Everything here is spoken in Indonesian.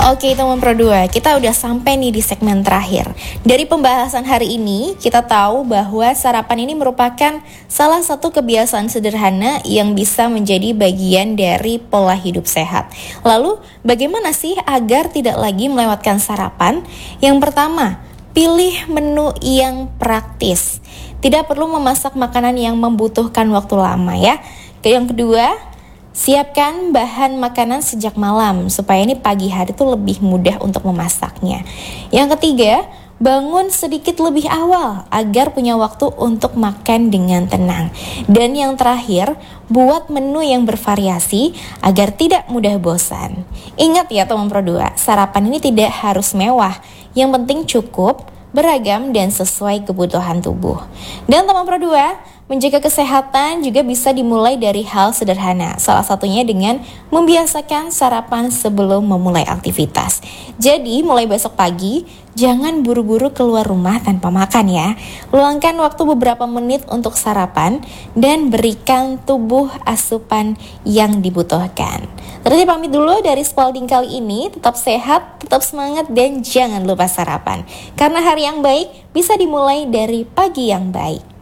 Oke teman Pro 2, kita udah sampai nih di segmen terakhir. Dari pembahasan hari ini, kita tahu bahwa sarapan ini merupakan salah satu kebiasaan sederhana yang bisa menjadi bagian dari pola hidup sehat. Lalu, bagaimana sih agar tidak lagi melewatkan sarapan? Yang pertama, pilih menu yang praktis. Tidak perlu memasak makanan yang membutuhkan waktu lama ya. Yang kedua, siapkan bahan makanan sejak malam supaya ini pagi hari itu lebih mudah untuk memasaknya. Yang ketiga, bangun sedikit lebih awal agar punya waktu untuk makan dengan tenang. Dan yang terakhir, buat menu yang bervariasi agar tidak mudah bosan. Ingat ya teman Pro 2, sarapan ini tidak harus mewah. Yang penting cukup, beragam dan sesuai kebutuhan tubuh. Dan teman Pro 2, menjaga kesehatan juga bisa dimulai dari hal sederhana. Salah satunya dengan membiasakan sarapan sebelum memulai aktivitas. Jadi mulai besok pagi, jangan buru-buru keluar rumah tanpa makan ya. Luangkan waktu beberapa menit untuk sarapan dan berikan tubuh asupan yang dibutuhkan. Terus pamit dulu dari Spalding kali ini. Tetap sehat, tetap semangat dan jangan lupa sarapan. Karena hari yang baik bisa dimulai dari pagi yang baik.